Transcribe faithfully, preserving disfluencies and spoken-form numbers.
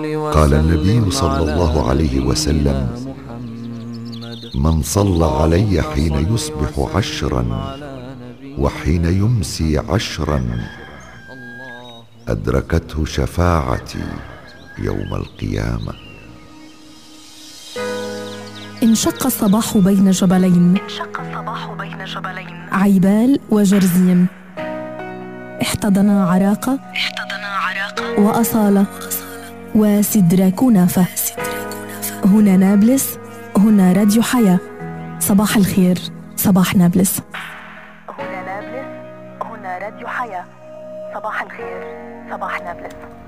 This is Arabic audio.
قال النبي صلى الله عليه وسلم: من صلى علي حين يصبح عشرا وحين يمسي عشرا أدركته شفاعتي يوم القيامة. انشق الصباح بين جبلين، عيبال وجرزيم، احتضنا عراقة وأصالة وسدرة كنافة. هنا نابلس، هنا راديو حياة. صباح الخير، صباح نابلس. هنا نابلس، هنا راديو حياة. صباح الخير، صباح نابلس.